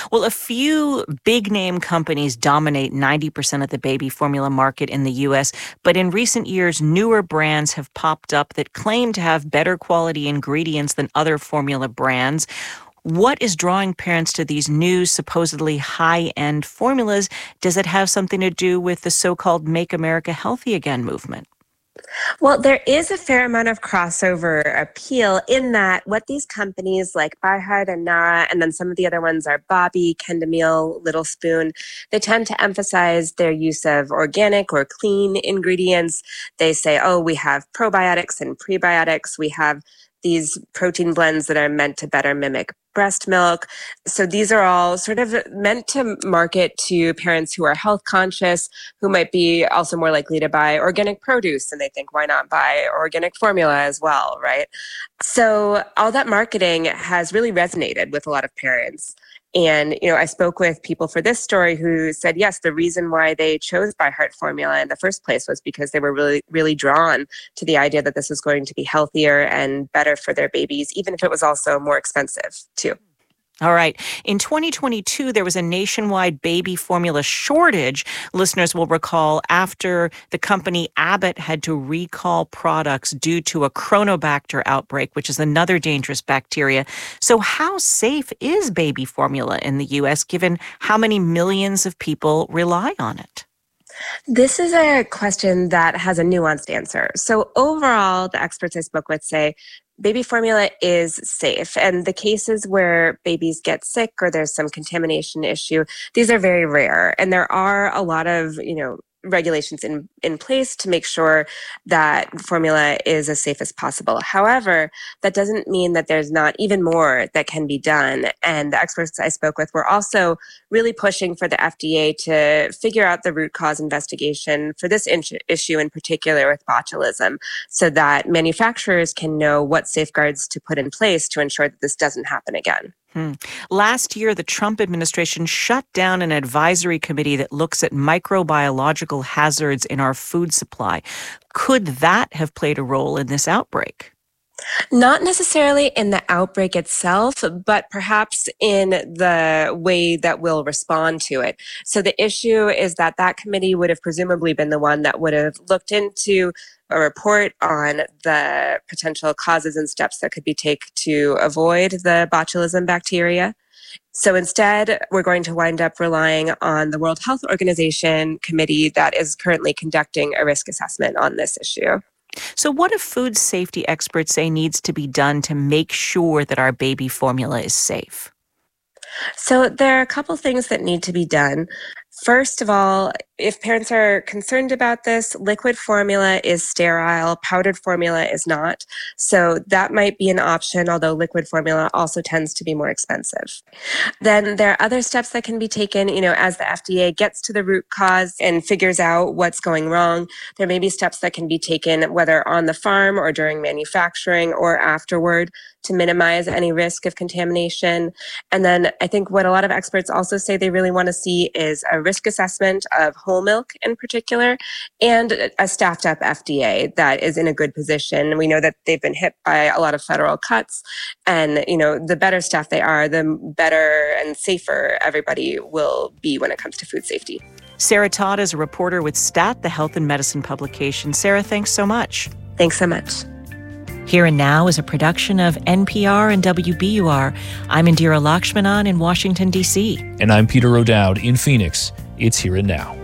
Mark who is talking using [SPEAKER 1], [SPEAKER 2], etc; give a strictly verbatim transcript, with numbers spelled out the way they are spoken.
[SPEAKER 1] Well, a few big name companies dominate ninety percent of the baby formula market in the U S, but in recent years, newer brands have popped up that claim to have better quality ingredients than other formula brands. What is drawing parents to these new, supposedly high-end formulas? Does it have something to do with the so-called Make America Healthy Again movement?
[SPEAKER 2] Well, there is a fair amount of crossover appeal in that what these companies like ByHeart and Nara, and then some of the other ones are Bobby, Kendamil, Little Spoon, they tend to emphasize their use of organic or clean ingredients. They say, oh, we have probiotics and prebiotics. We have these protein blends that are meant to better mimic breast milk. So these are all sort of meant to market to parents who are health conscious, who might be also more likely to buy organic produce. And they think, why not buy organic formula as well, right? So all that marketing has really resonated with a lot of parents. And, you know, I spoke with people for this story who said, yes, the reason why they chose ByHeart formula in the first place was because they were really, really drawn to the idea that this was going to be healthier and better for their babies, even if it was also more expensive too.
[SPEAKER 1] All right. In twenty twenty-two, there was a nationwide baby formula shortage. Listeners will recall after the company Abbott had to recall products due to a Chronobacter outbreak, which is another dangerous bacteria. So how safe is baby formula in the U S, given how many millions of people rely on it?
[SPEAKER 2] This is a question that has a nuanced answer. So overall, the experts I spoke with say baby formula is safe. And the cases where babies get sick or there's some contamination issue, these are very rare. And there are a lot of, you know, regulations in, in place to make sure that formula is as safe as possible. However, that doesn't mean that there's not even more that can be done. And the experts I spoke with were also really pushing for the F D A to figure out the root cause investigation for this in- issue in particular with botulism, so that manufacturers can know what safeguards to put in place to ensure that this doesn't happen again.
[SPEAKER 1] Hmm. Last year, the Trump administration shut down an advisory committee that looks at microbiological hazards in our food supply. Could that have played a role in this outbreak?
[SPEAKER 2] Not necessarily in the outbreak itself, but perhaps in the way that we'll respond to it. So the issue is that that committee would have presumably been the one that would have looked into a report on the potential causes and steps that could be taken to avoid the botulism bacteria. So instead, we're going to wind up relying on the World Health Organization committee that is currently conducting a risk assessment on this issue.
[SPEAKER 1] So what do food safety experts say needs to be done to make sure that our baby formula is safe?
[SPEAKER 2] So there are a couple things that need to be done. First of all, if parents are concerned about this, liquid formula is sterile, powdered formula is not. So that might be an option, although liquid formula also tends to be more expensive. Then there are other steps that can be taken, you know, as the F D A gets to the root cause and figures out what's going wrong. There may be steps that can be taken, whether on the farm or during manufacturing or afterward, to minimize any risk of contamination. And then I think what a lot of experts also say they really want to see is a risk assessment of whole milk in particular, and a staffed up F D A that is in a good position. We know that they've been hit by a lot of federal cuts, and you know, the better staff they are, the better and safer everybody will be when it comes to food safety.
[SPEAKER 1] Sarah Todd is a reporter with STAT, the Health and Medicine publication. Sarah, thanks so much.
[SPEAKER 2] Thanks so much.
[SPEAKER 1] Here and Now is a production of N P R and W B U R. I'm Indira Lakshmanan in Washington, D C.
[SPEAKER 3] And I'm Peter O'Dowd in Phoenix. It's Here and Now.